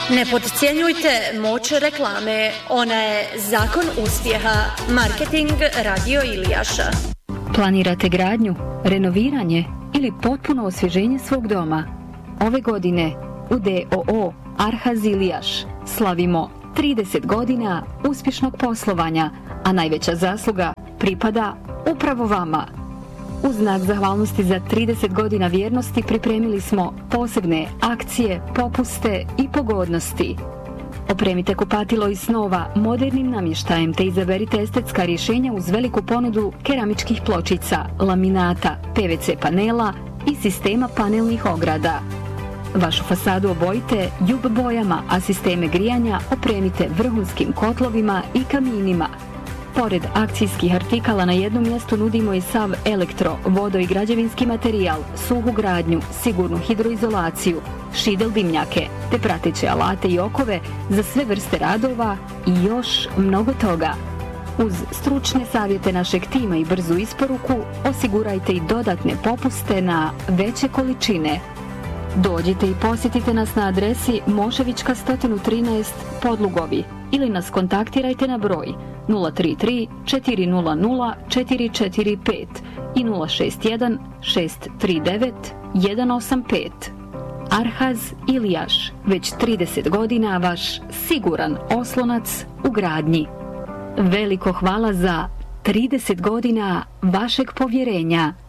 Ne podcjenjujte moć reklame, ona je zakon uspjeha. Marketing Radio Ilijaša. Planirate gradnju, renoviranje ili potpuno osvježenje svog doma? Ove godine u DOO Arhaz Ilijaš slavimo 30 godina uspješnog poslovanja, a najveća zasluga pripada upravo vama. U znak zahvalnosti za 30 godina vjernosti pripremili smo posebne akcije, popuste i pogodnosti. Opremite kupatilo iz snova modernim namještajem te izaberite estetska rješenja uz veliku ponudu keramičkih pločica, laminata, PVC panela i sistema panelnih ograda. Vašu fasadu obojite JUB bojama, a sisteme grijanja opremite vrhunskim kotlovima i kaminima. Pored akcijskih artikala na jednom mjestu nudimo i sav elektro, vodo i građevinski materijal, suhu gradnju, sigurnu hidroizolaciju, šidel dimnjake, te prateće alate i okove za sve vrste radova i još mnogo toga. Uz stručne savjete našeg tima i brzu isporuku osigurajte i dodatne popuste na veće količine. Dođite i posjetite nas na adresi Moševička 113 Podlugovi ili nas kontaktirajte na broj 033 400 445 i 061 639 185. Arhaz Ilijaš, već 30 godina vaš siguran oslonac u gradnji. Veliko hvala za 30 godina vašeg povjerenja.